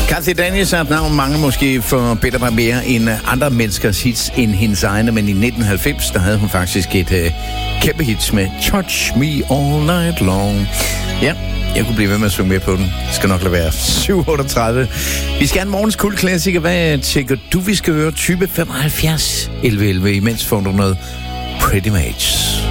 Kathy Daniels er et navn, mange måske forbinder mig mere end andre menneskers hits end hendes egne, men i 1990, der havde hun faktisk et kæmpe hits med Touch Me All Night Long. Ja, jeg kunne blive ved med at synge med på den. Det skal nok lade være 7:38. Vi skal have en morgens kultklassiker. Hvad tænker du, vi skal høre? Type 75 1111. Imens får du noget Pretty Mates.